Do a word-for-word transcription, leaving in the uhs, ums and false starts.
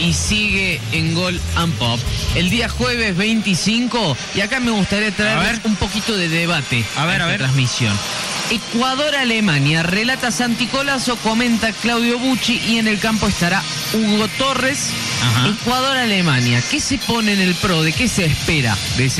y sigue en Gol and Pop. El día jueves veinticinco, y acá me gustaría traer un poquito de debate a ver, a, a esta transmisión. Ecuador-Alemania, relata Santi Colazo, comenta Claudio Bucci y en el campo estará Hugo Torres. Ecuador-Alemania, ¿qué se pone en el pro? ¿De qué se espera de ese